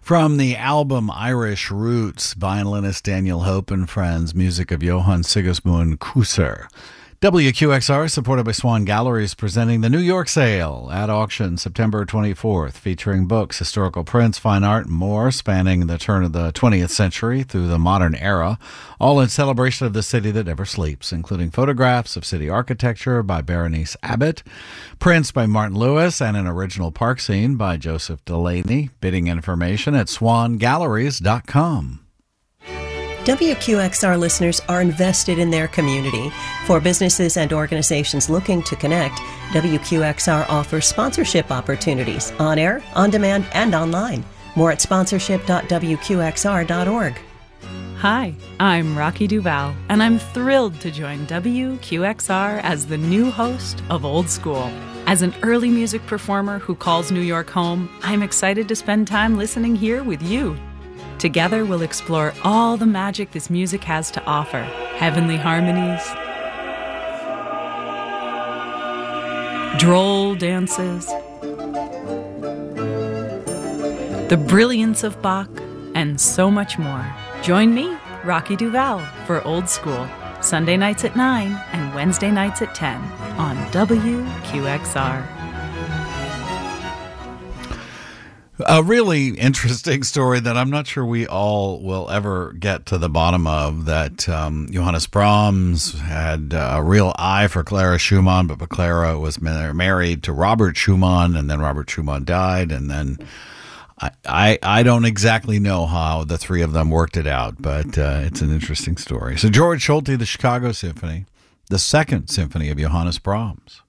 From the album Irish Roots, violinist Daniel Hope and Friends, music of Johann Sigismund Kusser. WQXR, supported by Swan Galleries, presenting the New York Sale at auction September 24th, featuring books, historical prints, fine art, and more, spanning the turn of the 20th century through the modern era, all in celebration of the city that never sleeps, including photographs of city architecture by Berenice Abbott, prints by Martin Lewis, and an original park scene by Joseph Delaney. Bidding information at swangalleries.com. WQXR listeners are invested in their community. For businesses and organizations looking to connect, WQXR offers sponsorship opportunities on air, on demand, and online. More at sponsorship.wqxr.org. Hi, I'm Rocky Duval, and I'm thrilled to join WQXR as the new host of Old School. As an early music performer who calls New York home, I'm excited to spend time listening here with you. Together, we'll explore all the magic this music has to offer. Heavenly harmonies, droll dances, the brilliance of Bach, and so much more. Join me, Rocky Duval, for Old School, Sunday nights at 9 and Wednesday nights at 10 on WQXR. A really interesting story that I'm not sure we all will ever get to the bottom of, that Johannes Brahms had a real eye for Clara Schumann, but Clara was married to Robert Schumann, and then Robert Schumann died, and then I don't exactly know how the three of them worked it out, but it's an interesting story. So George Solti, the Chicago Symphony, the second symphony of Johannes Brahms.